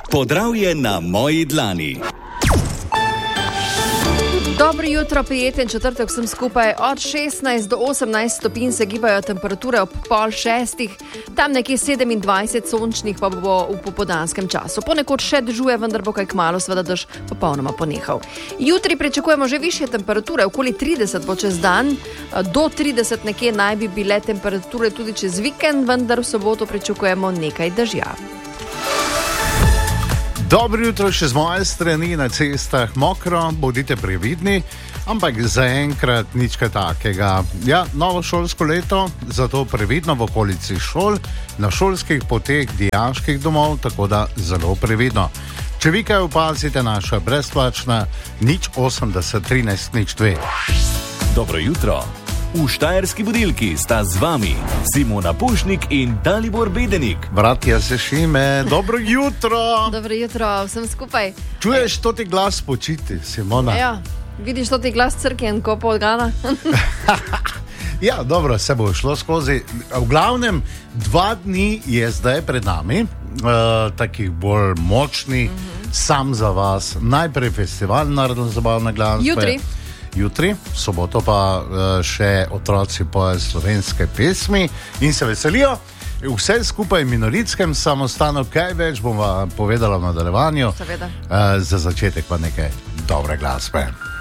Podravje na moji dlani. Dobro jutro, prijeten četrtek vsem skupaj. Od 16 do 18 stopinj se gibajo temperature ob 5:30, tam nekje 27 sončnih pa bo v popoldanskem času. Ponekod še dežuje, vendar bo kaj kmalu seveda dež popolnoma ponehal. Jutri pričakujemo že višje temperature, okoli 30 bo čez dan, do 30 nekje naj bi bile temperature tudi čez vikend, vendar v soboto pričakujemo nekaj dežja. Dobro jutro še z moje strani, na cestah mokro, bodite previdni, ampak zaenkrat nič kaj takega. Ja, novo šolsko leto, zato previdno v okolici šol, na šolskih poteh, dijaških domov, tako da zelo previdno. Če vi kaj opazite, naša brezplačna 080 13 02. Dobro jutro. V Štajerski budilki sta z vami Simona Pušnik in Dalibor Bedenik. Bratja se Šime, dobro jutro! Dobro jutro vsem skupaj. Čuješ, to ti glas počiti, Simona? Ja, vidiš, to ti glas crkjen, ko podgana. Ja, dobro, se bo šlo skozi. V glavnem, 2 dni je zdaj pred nami, takih bolj močnih, sam za vas. Najprej festival narodno-zabavne glasbe. Jutri, soboto pa še otroci pojejo slovenske pesmi in se veselijo. Vse skupaj v Minoritskem samostanu, kaj več bom vam povedala v nadaljevanju. Za začetek pa nekaj dobre glasbe.